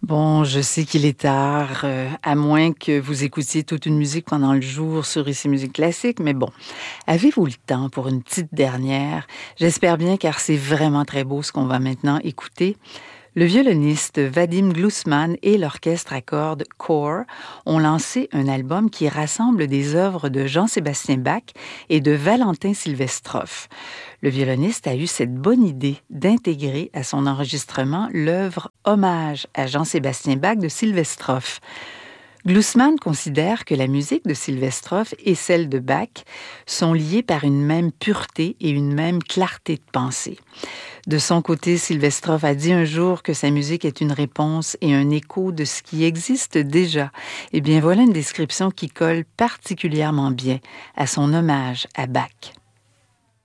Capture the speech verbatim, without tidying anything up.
Bon, je sais qu'il est tard, euh, à moins que vous écoutiez toute une musique pendant le jour sur Ici Musique Classique, mais bon, avez-vous le temps pour une petite dernière? J'espère bien car c'est vraiment très beau ce qu'on va maintenant écouter. Le violoniste Vadim Glusman et l'orchestre à cordes Core ont lancé un album qui rassemble des œuvres de Jean-Sébastien Bach et de Valentin Silvestrov. Le violoniste a eu cette bonne idée d'intégrer à son enregistrement l'œuvre Hommage à Jean-Sébastien Bach de Silvestrov. Glusman considère que la musique de Silvestrov et celle de Bach sont liées par une même pureté et une même clarté de pensée. De son côté, Silvestrov a dit un jour que sa musique est une réponse et un écho de ce qui existe déjà. Eh bien, voilà une description qui colle particulièrement bien à son hommage à Bach.